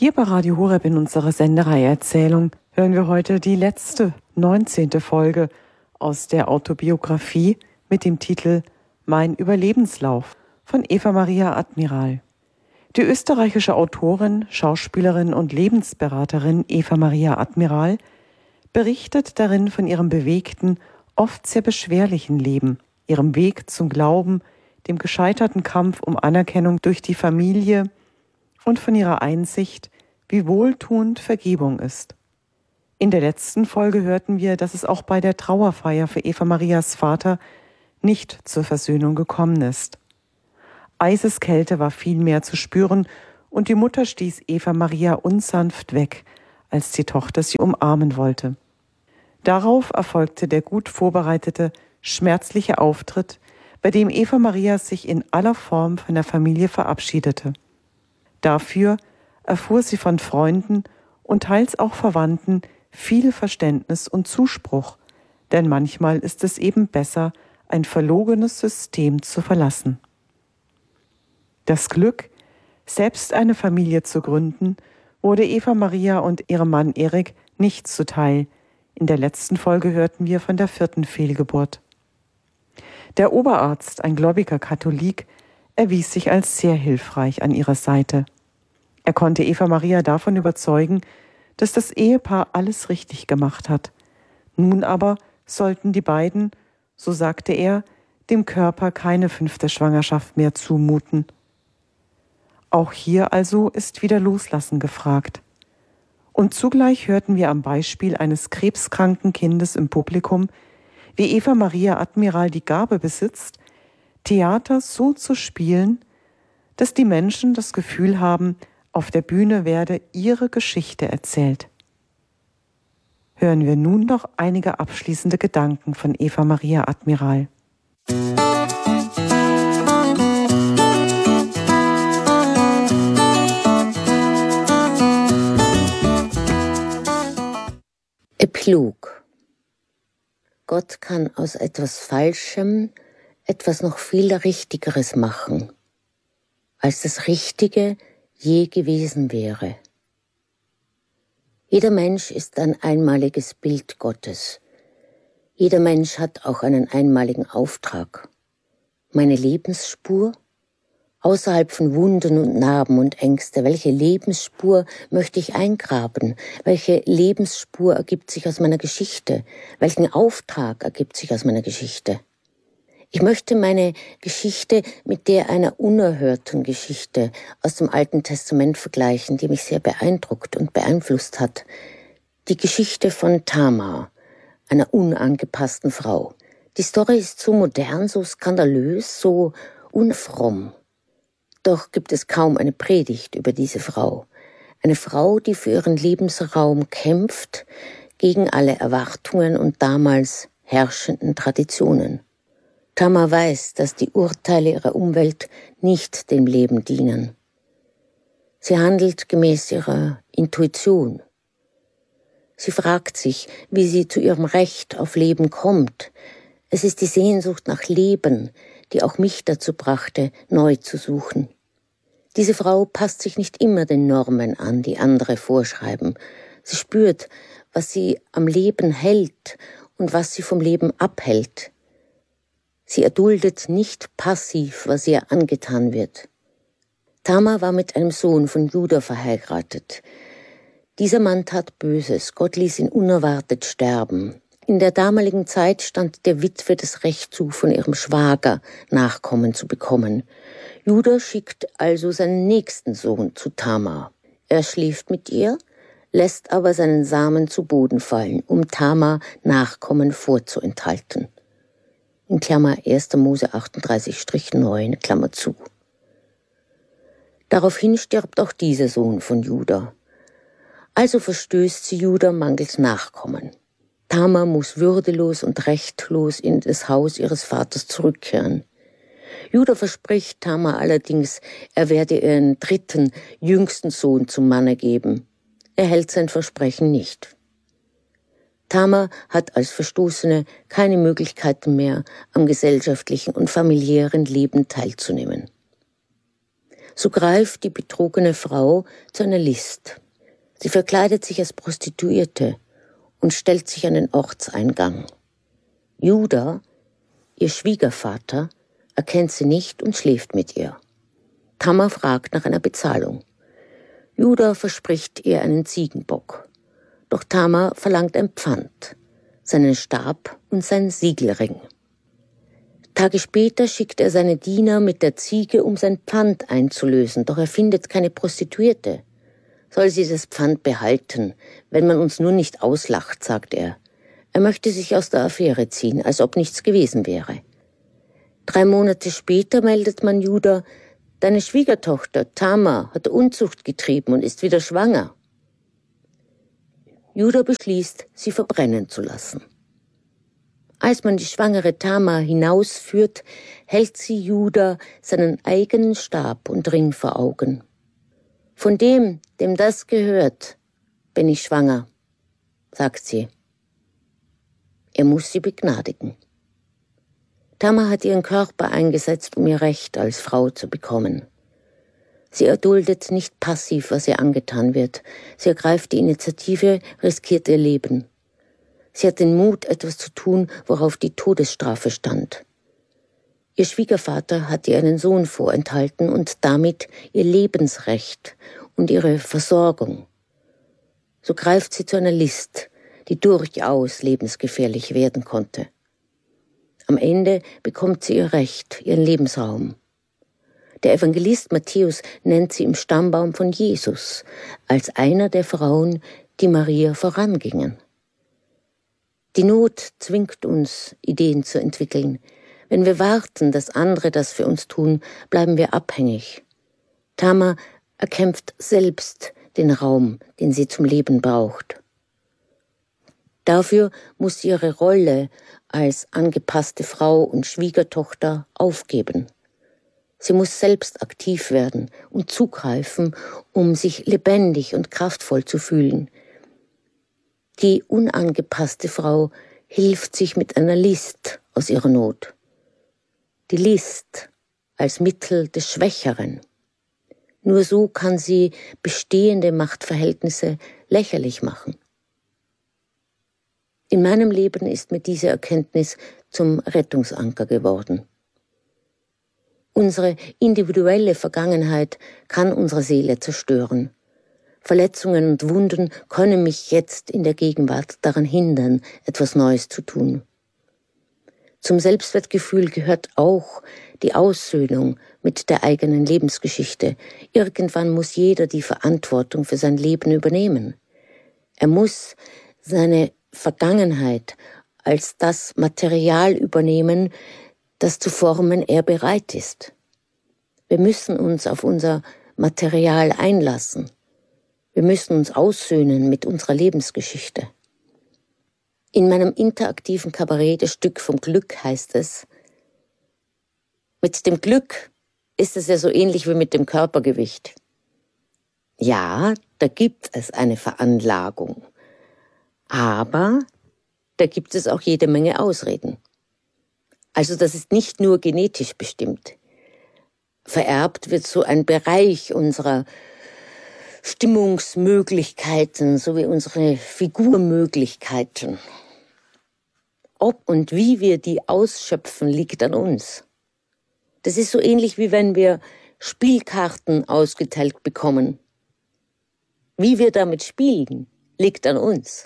Hier bei Radio Horeb in unserer Sendereihe Erzählung hören wir heute die letzte, 19. Folge aus der Autobiografie mit dem Titel Mein Überlebenslauf von Eva Maria Admiral. Die österreichische Autorin, Schauspielerin und Lebensberaterin Eva Maria Admiral berichtet darin von ihrem bewegten, oft sehr beschwerlichen Leben, ihrem Weg zum Glauben, dem gescheiterten Kampf um Anerkennung durch die Familie und von ihrer Einsicht, wie wohltuend Vergebung ist. In der letzten Folge hörten wir, dass es auch bei der Trauerfeier für Eva Marias Vater nicht zur Versöhnung gekommen ist. Eiseskälte war viel mehr zu spüren und die Mutter stieß Eva Maria unsanft weg, als die Tochter sie umarmen wollte. Darauf erfolgte der gut vorbereitete, schmerzliche Auftritt, bei dem Eva Maria sich in aller Form von der Familie verabschiedete. Dafür erfuhr sie von Freunden und teils auch Verwandten viel Verständnis und Zuspruch, denn manchmal ist es eben besser, ein verlogenes System zu verlassen. Das Glück, selbst eine Familie zu gründen, wurde Eva Maria und ihrem Mann Erik nicht zuteil. In der letzten Folge hörten wir von der 4. Fehlgeburt. Der Oberarzt, ein gläubiger Katholik, erwies sich als sehr hilfreich an ihrer Seite. Er konnte Eva Maria davon überzeugen, dass das Ehepaar alles richtig gemacht hat. Nun aber sollten die beiden, so sagte er, dem Körper keine 5. Schwangerschaft mehr zumuten. Auch hier also ist wieder Loslassen gefragt. Und zugleich hörten wir am Beispiel eines krebskranken Kindes im Publikum, wie Eva Maria Admiral die Gabe besitzt, Theater so zu spielen, dass die Menschen das Gefühl haben, auf der Bühne werde ihre Geschichte erzählt. Hören wir nun noch einige abschließende Gedanken von Eva Maria Admiral. Epilog. Gott kann aus etwas Falschem etwas noch viel Richtigeres machen, als das Richtige je gewesen wäre. Jeder Mensch ist ein einmaliges Bild Gottes. Jeder Mensch hat auch einen einmaligen Auftrag. Meine Lebensspur? Außerhalb von Wunden und Narben und Ängste, welche Lebensspur möchte ich eingraben? Welche Lebensspur ergibt sich aus meiner Geschichte? Welchen Auftrag ergibt sich aus meiner Geschichte? Ich möchte meine Geschichte mit der einer unerhörten Geschichte aus dem Alten Testament vergleichen, die mich sehr beeindruckt und beeinflusst hat. Die Geschichte von Tamar, einer unangepassten Frau. Die Story ist so modern, so skandalös, so unfromm. Doch gibt es kaum eine Predigt über diese Frau. Eine Frau, die für ihren Lebensraum kämpft, gegen alle Erwartungen und damals herrschenden Traditionen. Tamar weiß, dass die Urteile ihrer Umwelt nicht dem Leben dienen. Sie handelt gemäß ihrer Intuition. Sie fragt sich, wie sie zu ihrem Recht auf Leben kommt. Es ist die Sehnsucht nach Leben, die auch mich dazu brachte, neu zu suchen. Diese Frau passt sich nicht immer den Normen an, die andere vorschreiben. Sie spürt, was sie am Leben hält und was sie vom Leben abhält. Sie erduldet nicht passiv, was ihr angetan wird. Tamar war mit einem Sohn von Juda verheiratet. Dieser Mann tat Böses, Gott ließ ihn unerwartet sterben. In der damaligen Zeit stand der Witwe das Recht zu, von ihrem Schwager Nachkommen zu bekommen. Juda schickt also seinen nächsten Sohn zu Tamar. Er schläft mit ihr, lässt aber seinen Samen zu Boden fallen, um Tamar Nachkommen vorzuenthalten. In Klammer 1. Mose 38-9, Klammer zu. Daraufhin stirbt auch dieser Sohn von Juda. Also verstößt sie Juda mangels Nachkommen. Tamar muss würdelos und rechtlos in das Haus ihres Vaters zurückkehren. Juda verspricht Tamar allerdings, er werde ihren 3., jüngsten Sohn zum Manne geben. Er hält sein Versprechen nicht. Tamar hat als Verstoßene keine Möglichkeiten mehr, am gesellschaftlichen und familiären Leben teilzunehmen. So greift die betrogene Frau zu einer List. Sie verkleidet sich als Prostituierte und stellt sich an den Ortseingang. Judah, ihr Schwiegervater, erkennt sie nicht und schläft mit ihr. Tamar fragt nach einer Bezahlung. Judah verspricht ihr einen Ziegenbock. Doch Tamar verlangt ein Pfand, seinen Stab und seinen Siegelring. Tage später schickt er seine Diener mit der Ziege, um sein Pfand einzulösen, doch er findet keine Prostituierte. Soll sie das Pfand behalten, wenn man uns nur nicht auslacht, sagt er. Er möchte sich aus der Affäre ziehen, als ob nichts gewesen wäre. 3 Monate später meldet man Judah, deine Schwiegertochter Tamar hat Unzucht getrieben und ist wieder schwanger. Judah beschließt, sie verbrennen zu lassen. Als man die schwangere Tamar hinausführt, hält sie Judah seinen eigenen Stab und Ring vor Augen. Von dem das gehört, bin ich schwanger, sagt sie. Er muss sie begnadigen. Tamar hat ihren Körper eingesetzt, um ihr Recht als Frau zu bekommen. Sie erduldet nicht passiv, was ihr angetan wird. Sie ergreift die Initiative, riskiert ihr Leben. Sie hat den Mut, etwas zu tun, worauf die Todesstrafe stand. Ihr Schwiegervater hat ihr einen Sohn vorenthalten und damit ihr Lebensrecht und ihre Versorgung. So greift sie zu einer List, die durchaus lebensgefährlich werden konnte. Am Ende bekommt sie ihr Recht, ihren Lebensraum. Der Evangelist Matthäus nennt sie im Stammbaum von Jesus als einer der Frauen, die Maria vorangingen. Die Not zwingt uns, Ideen zu entwickeln. Wenn wir warten, dass andere das für uns tun, bleiben wir abhängig. Tamar erkämpft selbst den Raum, den sie zum Leben braucht. Dafür muss sie ihre Rolle als angepasste Frau und Schwiegertochter aufgeben. Sie muss selbst aktiv werden und zugreifen, um sich lebendig und kraftvoll zu fühlen. Die unangepasste Frau hilft sich mit einer List aus ihrer Not. Die List als Mittel des Schwächeren. Nur so kann sie bestehende Machtverhältnisse lächerlich machen. In meinem Leben ist mir diese Erkenntnis zum Rettungsanker geworden. Unsere individuelle Vergangenheit kann unsere Seele zerstören. Verletzungen und Wunden können mich jetzt in der Gegenwart daran hindern, etwas Neues zu tun. Zum Selbstwertgefühl gehört auch die Aussöhnung mit der eigenen Lebensgeschichte. Irgendwann muss jeder die Verantwortung für sein Leben übernehmen. Er muss seine Vergangenheit als das Material übernehmen, das zu formen er bereit ist. Wir müssen uns auf unser Material einlassen. Wir müssen uns aussöhnen mit unserer Lebensgeschichte. In meinem interaktiven Kabarett, das Stück vom Glück, heißt es, mit dem Glück ist es ja so ähnlich wie mit dem Körpergewicht. Ja, da gibt es eine Veranlagung. Aber da gibt es auch jede Menge Ausreden. Also das ist nicht nur genetisch bestimmt. Vererbt wird so ein Bereich unserer Stimmungsmöglichkeiten sowie unsere Figurmöglichkeiten. Ob und wie wir die ausschöpfen, liegt an uns. Das ist so ähnlich wie wenn wir Spielkarten ausgeteilt bekommen. Wie wir damit spielen, liegt an uns.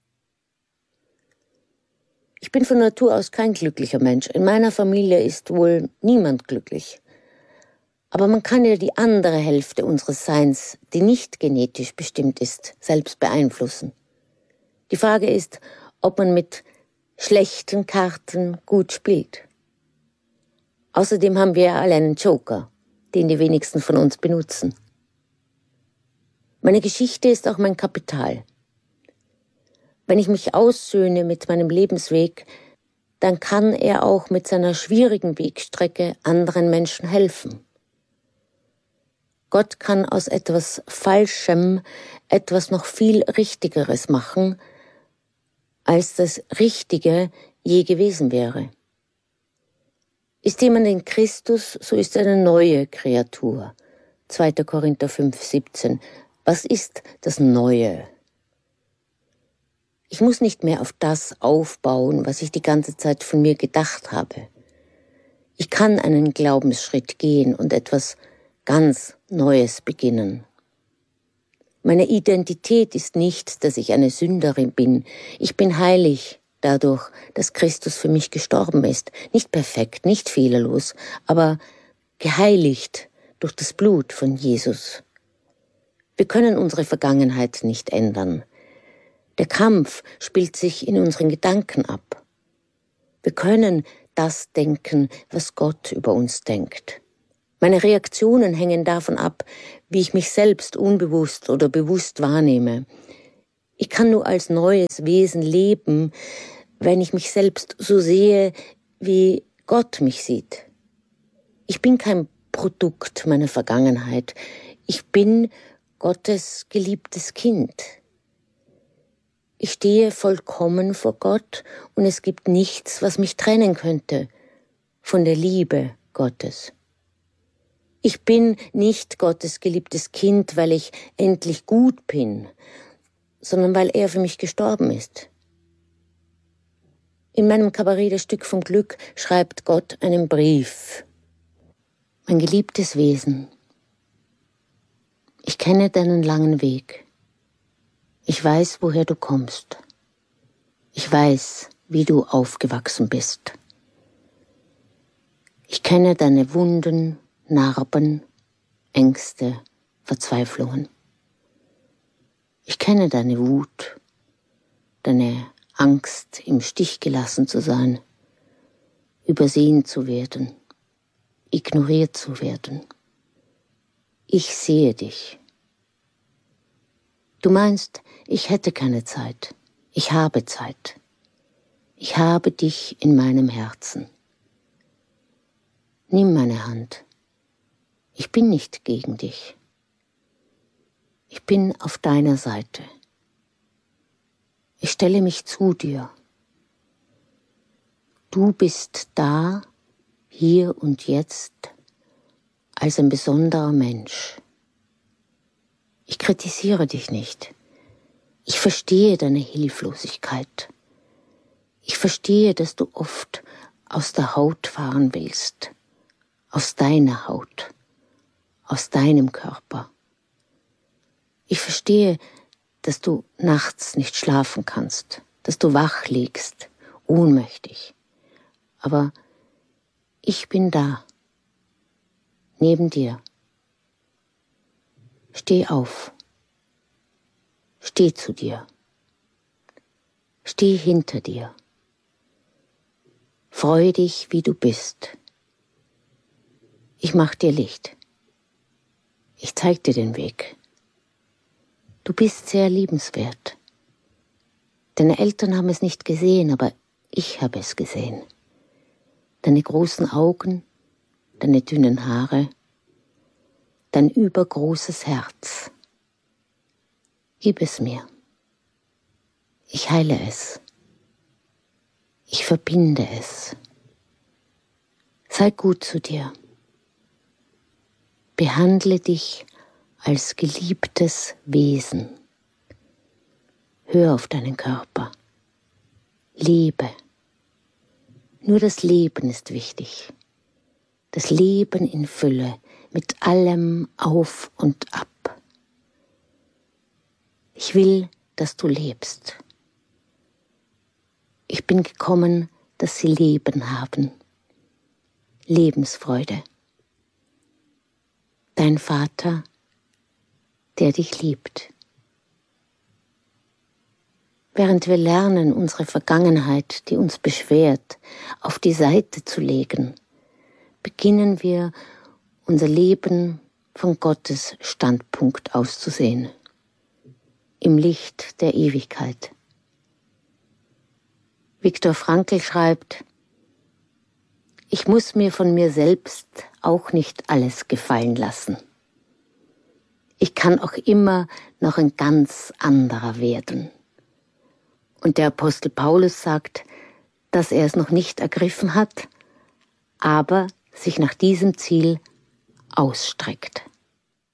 Ich bin von Natur aus kein glücklicher Mensch. In meiner Familie ist wohl niemand glücklich. Aber man kann ja die andere Hälfte unseres Seins, die nicht genetisch bestimmt ist, selbst beeinflussen. Die Frage ist, ob man mit schlechten Karten gut spielt. Außerdem haben wir ja alle einen Joker, den die wenigsten von uns benutzen. Meine Geschichte ist auch mein Kapital. Wenn ich mich aussöhne mit meinem Lebensweg, dann kann er auch mit seiner schwierigen Wegstrecke anderen Menschen helfen. Gott kann aus etwas Falschem etwas noch viel Richtigeres machen, als das Richtige je gewesen wäre. Ist jemand in Christus, so ist er eine neue Kreatur. 2. Korinther 5,17. Was ist das Neue? Ich muss nicht mehr auf das aufbauen, was ich die ganze Zeit von mir gedacht habe. Ich kann einen Glaubensschritt gehen und etwas ganz Neues beginnen. Meine Identität ist nicht, dass ich eine Sünderin bin. Ich bin heilig dadurch, dass Christus für mich gestorben ist. Nicht perfekt, nicht fehlerlos, aber geheiligt durch das Blut von Jesus. Wir können unsere Vergangenheit nicht ändern. Der Kampf spielt sich in unseren Gedanken ab. Wir können das denken, was Gott über uns denkt. Meine Reaktionen hängen davon ab, wie ich mich selbst unbewusst oder bewusst wahrnehme. Ich kann nur als neues Wesen leben, wenn ich mich selbst so sehe, wie Gott mich sieht. Ich bin kein Produkt meiner Vergangenheit. Ich bin Gottes geliebtes Kind. Ich stehe vollkommen vor Gott und es gibt nichts, was mich trennen könnte von der Liebe Gottes. Ich bin nicht Gottes geliebtes Kind, weil ich endlich gut bin, sondern weil er für mich gestorben ist. In meinem Kabarett Das Stück vom Glück schreibt Gott einen Brief. Mein geliebtes Wesen, ich kenne deinen langen Weg. Ich weiß, woher du kommst. Ich weiß, wie du aufgewachsen bist. Ich kenne deine Wunden, Narben, Ängste, Verzweiflungen. Ich kenne deine Wut, deine Angst, im Stich gelassen zu sein, übersehen zu werden, ignoriert zu werden. Ich sehe dich. Du meinst, ich hätte keine Zeit. Ich habe Zeit. Ich habe dich in meinem Herzen. Nimm meine Hand. Ich bin nicht gegen dich. Ich bin auf deiner Seite. Ich stelle mich zu dir. Du bist da, hier und jetzt, als ein besonderer Mensch. Ich kritisiere dich nicht. Ich verstehe deine Hilflosigkeit. Ich verstehe, dass du oft aus der Haut fahren willst. Aus deiner Haut. Aus deinem Körper. Ich verstehe, dass du nachts nicht schlafen kannst, dass du wach liegst, ohnmächtig. Aber ich bin da, neben dir. Steh auf. Steh zu dir. Steh hinter dir. Freu dich, wie du bist. Ich mach dir Licht. Ich zeig dir den Weg. Du bist sehr liebenswert. Deine Eltern haben es nicht gesehen, aber ich habe es gesehen. Deine großen Augen, deine dünnen Haare, dein übergroßes Herz. Gib es mir. Ich heile es. Ich verbinde es. Sei gut zu dir. Behandle dich als geliebtes Wesen. Hör auf deinen Körper. Lebe. Nur das Leben ist wichtig. Das Leben in Fülle, mit allem auf und ab. Ich will, dass du lebst. Ich bin gekommen, dass sie Leben haben. Lebensfreude. Dein Vater, der dich liebt. Während wir lernen, unsere Vergangenheit, die uns beschwert, auf die Seite zu legen, beginnen wir, unser Leben von Gottes Standpunkt aus zu sehen. Im Licht der Ewigkeit. Viktor Frankl schreibt, ich muss mir von mir selbst auch nicht alles gefallen lassen. Ich kann auch immer noch ein ganz anderer werden. Und der Apostel Paulus sagt, dass er es noch nicht ergriffen hat, aber sich nach diesem Ziel ausstreckt.